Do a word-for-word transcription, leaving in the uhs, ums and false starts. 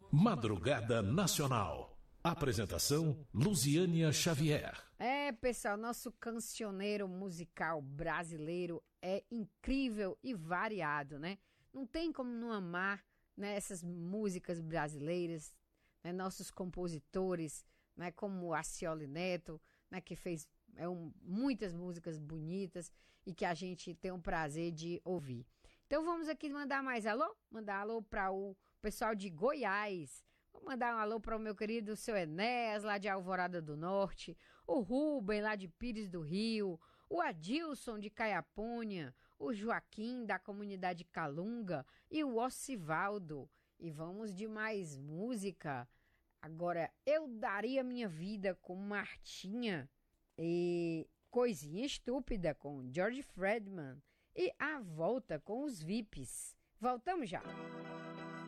Madrugada Nacional. Apresentação, Luziânia Xavier. É, pessoal, nosso cancioneiro musical brasileiro é incrível e variado, né? Não tem como não amar, né, essas músicas brasileiras, né, nossos compositores, né, como Acioli Neto, né, que fez é um, muitas músicas bonitas e que a gente tem o prazer de ouvir. Então vamos aqui mandar mais alô? Mandar alô para o pessoal de Goiás. Vou mandar um alô para o meu querido seu Enéas, lá de Alvorada do Norte, o Rubem, lá de Pires do Rio, o Adilson, de Caiapônia, o Joaquim, da comunidade Calunga, e o Ocivaldo. E vamos de mais música. Agora, Eu Daria Minha Vida com Martinha, e Coisinha Estúpida com George Fredman, e A Volta com os V I Ps. Voltamos já!